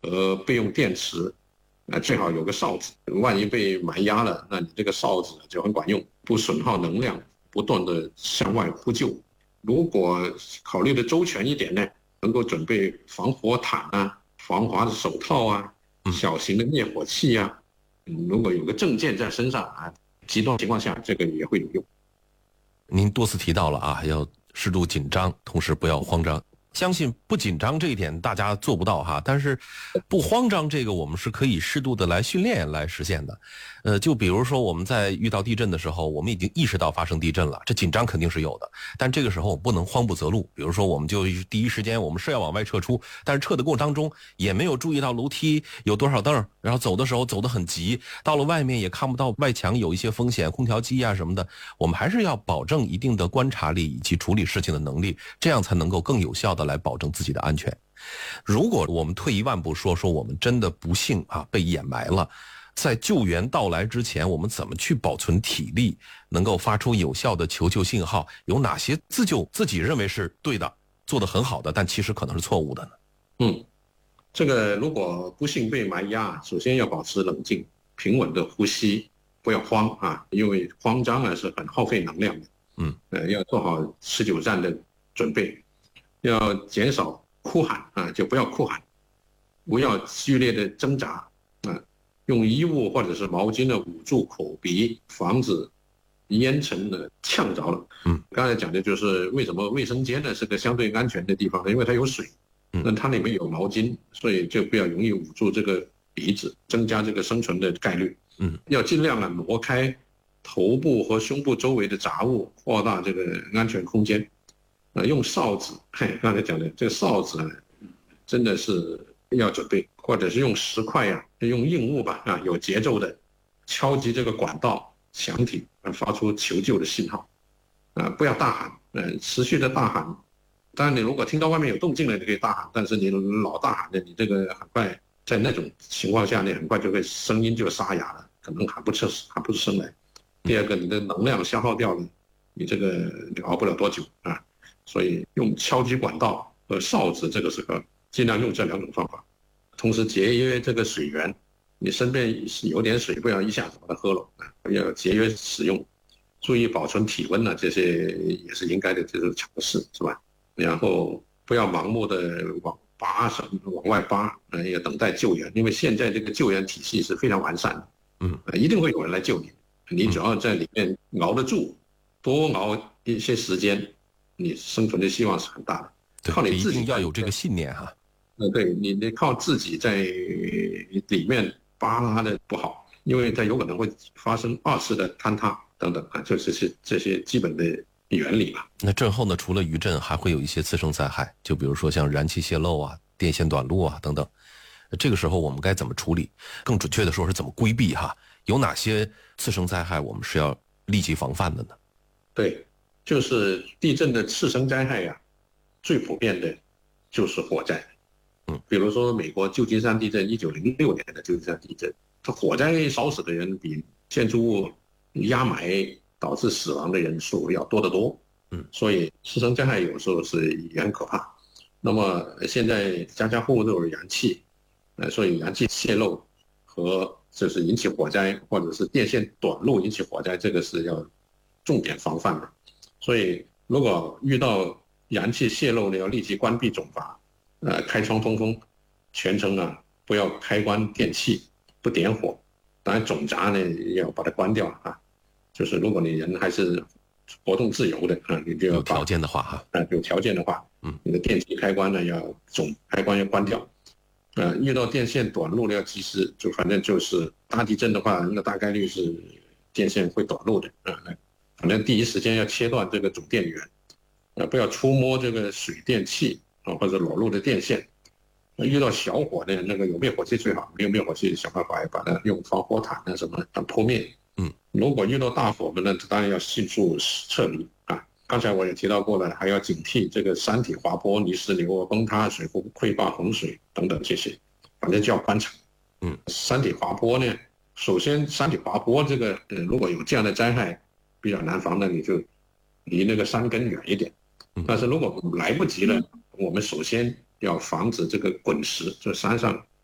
和备用电池，最好有个哨子，万一被埋压了，那你这个哨子就很管用，不损耗能量，不断的向外呼救。如果考虑的周全一点呢，能够准备防火毯啊、防滑的手套啊、小型的灭火器啊，如果有个证件在身上啊，极端情况下这个也会有用。 您多次提到了啊，要适度紧张，同时不要慌张。相信不紧张这一点大家做不到哈，但是不慌张这个我们是可以适度的来训练来实现的。就比如说我们在遇到地震的时候，我们已经意识到发生地震了，这紧张肯定是有的，但这个时候我们不能慌不择路。比如说我们就第一时间我们是要往外撤出，但是撤的过程当中也没有注意到楼梯有多少凳，然后走的时候走得很急，到了外面也看不到外墙有一些风险，空调机啊什么的，我们还是要保证一定的观察力以及处理事情的能力，这样才能够更有效的来保证自己的安全。如果我们退一万步说我们真的不幸啊被掩埋了，在救援到来之前，我们怎么去保存体力，能够发出有效的求救信号？有哪些自己认为是对的，做得很好的，但其实可能是错误的呢？ 这个如果不幸被埋压，首先要保持冷静，平稳的呼吸，不要慌啊，因为慌张啊是很耗费能量的。要做好持久战的准备，要减少哭喊啊，就不要哭喊，不要剧烈的挣扎啊，用衣物或者是毛巾的捂住口鼻，防止烟尘的呛着了。刚才讲的就是为什么卫生间呢是个相对安全的地方，因为它有水，那它里面有毛巾，所以就不要容易捂住这个鼻子，增加这个生存的概率。要尽量挪开头部和胸部周围的杂物，扩大这个安全空间。用哨子，刚才讲的这个哨子真的是要准备，或者是用石块用硬物吧有节奏的敲击这个管道、墙体，发出求救的信号。不要大喊，持续的大喊。当然，你如果听到外面有动静了，你可以大喊，但是你老大喊的，你这个很快在那种情况下，你很快就会声音就沙哑了，可能喊不出声来。第二个，你的能量消耗掉了，你这个熬不了多久啊。所以用敲击管道和哨子，这个时候尽量用这两种方法，同时节约这个水源，你身边有点水，不要一下子把它喝了，要节约使用，注意保存体温这些也是应该的，这是常识，是吧？然后不要盲目的往外扒，要等待救援，因为现在这个救援体系是非常完善的，一定会有人来救你，你只要在里面熬得住，多熬一些时间，你生存的希望是很大的。靠你自己一定要有这个信念哈。 对，你靠自己在里面扒拉的不好，因为它有可能会发生二次的坍塌等等就是这些基本的原理吧。 那震后呢，除了余震，还会有一些次生灾害，就比如说像燃气泄漏啊、电线短路啊等等。这个时候我们该怎么处理？更准确的说是怎么规避哈？有哪些次生灾害我们是要立即防范的呢？ 对，就是地震的次生灾害最普遍的就是火灾。比如说美国旧金山地震，1906年的旧金山地震，它火灾烧死的人比建筑物压埋导致死亡的人数要多得多。所以次生灾害有时候是也很可怕。那么现在家家户户都有燃气，所以燃气泄漏和就是引起火灾，或者是电线短路引起火灾，这个是要重点防范的。所以如果遇到燃气泄漏呢，要立即关闭总阀，开窗通风，全程不要开关电器，不点火。当然总闸呢要把它关掉就是如果你人还是活动自由的你就要有条件的话有条件的话，你的电器开关呢总开关要关掉。遇到电线短路呢要及时，就反正就是大地震的话，那大概率是电线会短路的反正第一时间要切断这个总电源，不要触摸这个水电气或者裸露的电线。遇到小火呢，那个有灭火器最好，没有灭火器想办法把它用防火毯什么扑灭。如果遇到大火呢，当然要迅速撤离刚才我也提到过了，还要警惕这个山体滑坡、泥石流、崩塌、水库溃坝、洪水等等这些，反正就要观察。山体滑坡呢，首先山体滑坡这个如果有这样的灾害比较难防的，你就离那个山根远一点。但是如果来不及了，我们首先要防止这个滚石，就山上